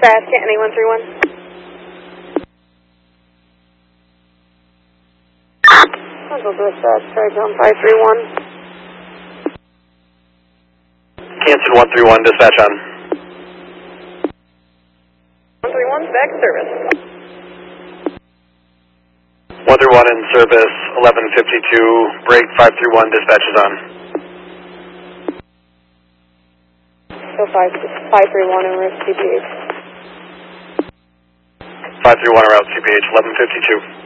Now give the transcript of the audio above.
Dispatch, Canton 131. Central Dispatch, Tri-Zone 531. Canton 131, dispatch on. 131, back service. 131 in service, 1152, break 531, dispatch is on. So 531 en route CPH. 531 route CPH, 1152.